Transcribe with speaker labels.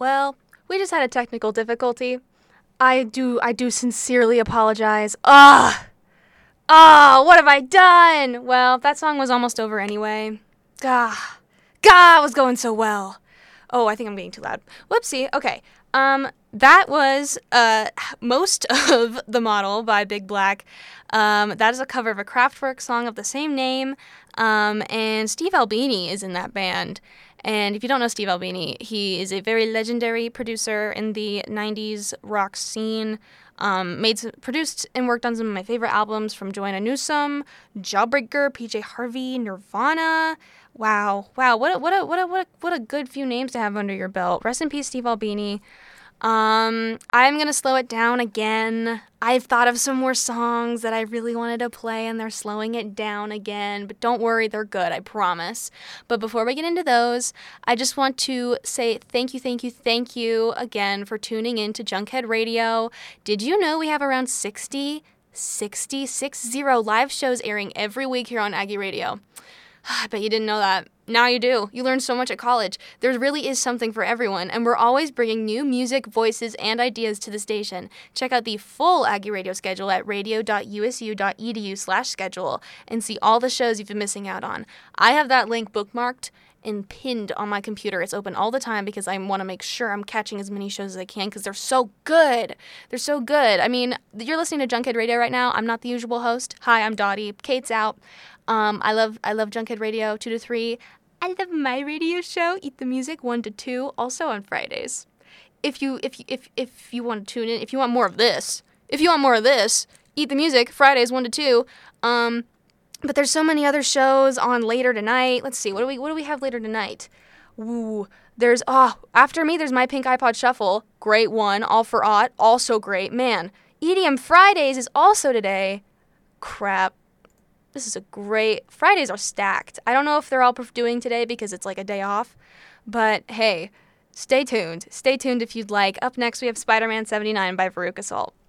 Speaker 1: Well, we just had a technical difficulty. I do sincerely apologize. What have I done? Well, that song was almost over anyway. It was going so well. Oh, I think I'm getting too loud. Whoopsie. Okay. That was most of The Model by Big Black. That is a cover of a Kraftwerk song of the same name. And Steve Albini is in that band. And if you don't know Steve Albini, he is a very legendary producer in the 90s rock scene. Produced and worked on some of my favorite albums from Joanna Newsom, Jawbreaker, PJ Harvey, Nirvana. Wow, what a good few names to have under your belt. Rest in peace, Steve Albini. I'm gonna slow it down again. I've thought of some more songs that I really wanted to play, and they're slowing it down again. But don't worry, they're good, I promise. But before we get into those, I just want to say thank you again for tuning in to Junkhead Radio. Did you know we have around 60 live shows airing every week here on Aggie Radio? I bet you didn't know that. Now you do. You learned so much at college. There really is something for everyone, and we're always bringing new music, voices, and ideas to the station. Check out the full Aggie Radio schedule at radio.usu.edu/schedule and see all the shows you've been missing out on. I have that link bookmarked and pinned on my computer. It's open all the time because I want to make sure I'm catching as many shows as I can because they're so good. They're so good. I mean, you're listening to Junkhead Radio right now. I'm not the usual host. Hi, I'm Dottie. Kate's out. I love Junkhead Radio 2 to 3. I love my radio show, Eat the Music 1 to 2, also on Fridays. If you want to tune in, if you want more of this, Eat the Music Fridays 1 to 2. But there's so many other shows on later tonight. Let's see, what do we have later tonight? Ooh, there's after me there's My Pink iPod Shuffle, great one. All for Aught, also great. Man, EDM Fridays is also today. Crap. This is a great... Fridays are stacked. I don't know if they're all doing today because it's like a day off. But hey, stay tuned. Stay tuned if you'd like. Up next, we have Spider-Man 79 by Veruca Salt.